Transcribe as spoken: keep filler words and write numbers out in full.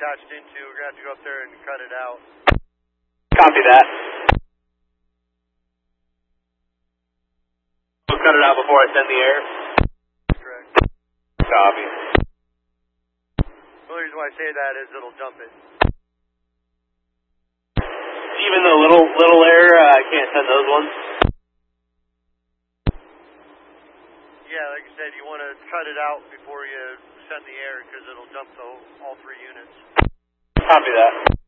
attached into. We're going to have to go up there and cut it out. Copy that. We'll cut it out before I send the air. Correct. Copy. The only reason why I say that is it'll dump it. Even the little little air, uh, I can't send those ones. Yeah, like I said, you want to cut it out before you send the air because it'll dump the, all three units. Copy that.